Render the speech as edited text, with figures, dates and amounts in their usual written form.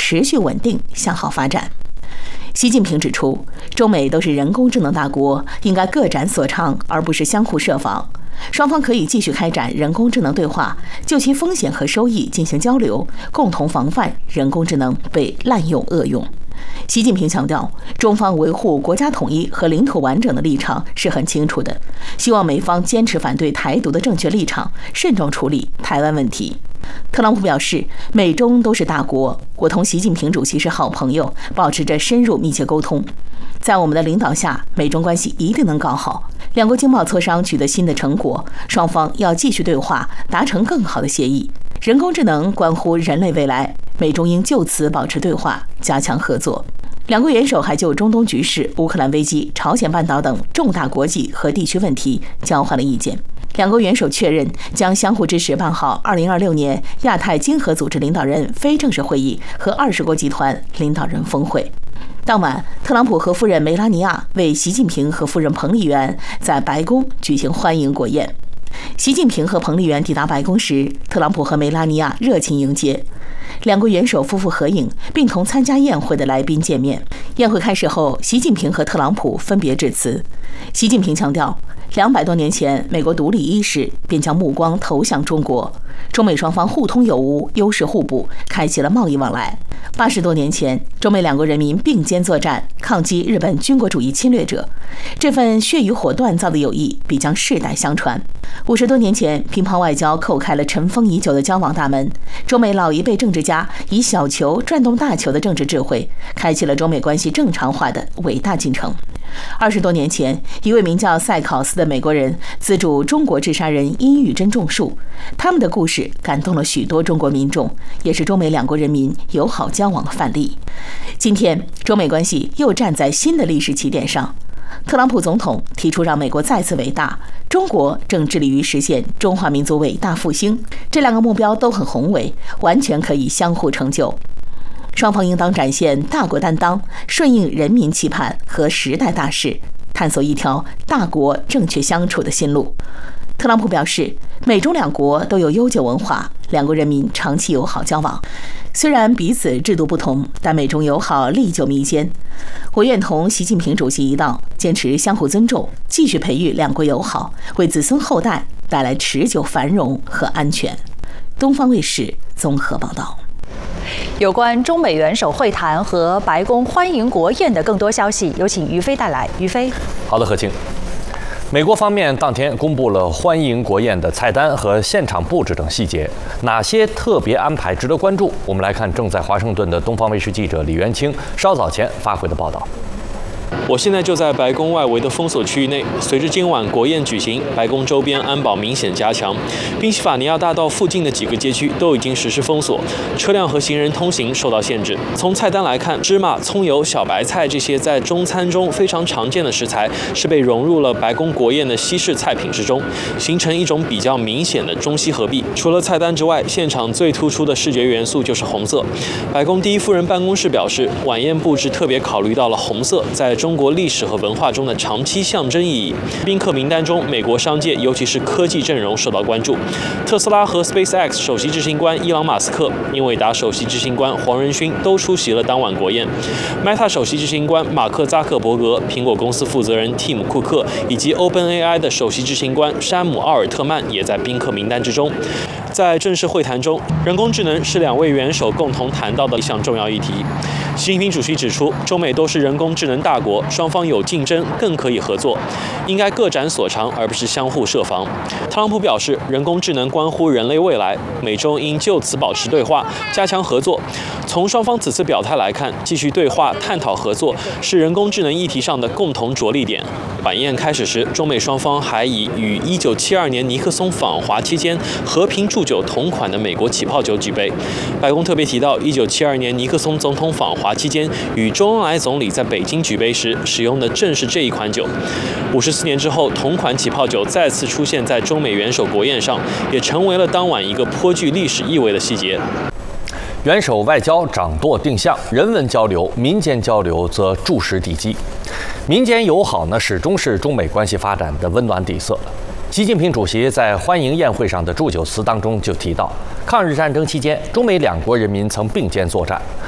持续稳定向好发展。习近平指出，中美都是人工智能大国，应该各展所长，而不是相互设防。双方可以继续开展人工智能对话，就其风险和收益进行交流，共同防范人工智能被滥用恶用。习近平强调，中方维护国家统一和领土完整的立场是很清楚的，希望美方坚持反对台独的正确立场，慎重处理台湾问题。特朗普表示，美中都是大国，我同习近平主席是好朋友，保持着深入密切沟通。在我们的领导下，美中关系一定能搞好。两国经贸磋商取得新的成果，双方要继续对话，达成更好的协议。人工智能关乎人类未来，美中应就此保持对话，加强合作。两国元首还就中东局势、乌克兰危机、朝鲜半岛等重大国际和地区问题交换了意见。两国元首确认将相互支持办好2026年亚太经合组织领导人非正式会议和20国集团领导人峰会。当晚，特朗普和夫人梅拉尼亚为习近平和夫人彭丽媛在白宫举行欢迎国宴。习近平和彭丽媛抵达白宫时，特朗普和梅拉尼亚热情迎接，两国元首夫妇合影，并同参加宴会的来宾见面。宴会开始后，习近平和特朗普分别致辞。习近平强调，200多年前美国独立伊始，便将目光投向中国，中美双方互通有无，优势互补，开启了贸易往来。80多年前，中美两国人民并肩作战，抗击日本军国主义侵略者，这份血与火锻造的友谊必将世代相传。50多年前，乒乓外交叩开了尘封已久的交往大门，中美老一辈政治家以小球转动大球的政治智慧，开启了中美关系正常化的伟大进程。20多年前，一位名叫塞考斯的美国人资助中国治沙人殷玉珍种树，他们的故事感动了许多中国民众，也是中美两国人民友好交往的范例。今天，中美关系又站在新的历史起点上。特朗普总统提出让美国再次伟大，中国正致力于实现中华民族伟大复兴，这两个目标都很宏伟，完全可以相互成就。双方应当展现大国担当，顺应人民期盼和时代大势，探索一条大国正确相处的新路。特朗普表示，美中两国都有悠久文化，两国人民长期友好交往。虽然彼此制度不同，但美中友好历久弥坚。我愿同习近平主席一道，坚持相互尊重，继续培育两国友好，为子孙后代带来持久繁荣和安全。东方卫视综合报道。 有关中美元首会谈和白宫欢迎国宴的更多消息，有请于飞带来。于飞， 好的，何清。美国方面当天公布了欢迎国宴的菜单和现场布置等细节，哪些特别安排值得关注？我们来看正在华盛顿的东方卫视记者李元清稍早前发回的报道。 我现在就在白宫外围的封锁区域内，随着今晚国宴举行，白宫周边安保明显加强，宾夕法尼亚大道附近的几个街区都已经实施封锁，车辆和行人通行受到限制。从菜单来看，芝麻、葱油、小白菜这些在中餐中非常常见的食材，是被融入了白宫国宴的西式菜品之中，形成一种比较明显的中西合璧。除了菜单之外，现场最突出的视觉元素就是红色。白宫第一夫人办公室表示，晚宴布置特别考虑到了红色在中国历史和文化中的长期象征意义。宾客名单中，美国商界尤其是科技阵容受到关注。特斯拉和 SpaceX 首席执行官伊朗马斯克、英伟达首席执行官黄仁勋都出席了当晚国宴。Meta 首席执行官马克扎克伯格、苹果公司负责人蒂姆库克以及 OpenAI 的首席执行官山姆奥尔特曼也在宾客名单之中。在正式会谈中，人工智能是两位元首共同谈到的一项重要议题。习近平主席指出，中美都是人工智能大国，双方有竞争，更可以合作，应该各展所长，而不是相互设防。特朗普表示，人工智能关乎人类未来，美中应就此保持对话，加强合作。从双方此次表态来看，继续对话、探讨合作是人工智能议题上的共同着力点。晚宴开始时，中美双方还以与1972年尼克松访华期间和平祝酒同款的美国起泡酒举杯。白宫特别提到，1972年尼克松总统访华期间与周恩来总理在北京举杯时使用的正是这一款酒。54年之后，同款起泡酒再次出现在中美元首国宴上，也成为了当晚一个颇具历史意味的细节。 元首外交掌舵定向，人文交流、民间交流则筑实地基。民间友好呢，始终是中美关系发展的温暖底色。习近平主席在欢迎宴会上的祝酒词当中就提到，抗日战争期间，中美两国人民曾并肩作战，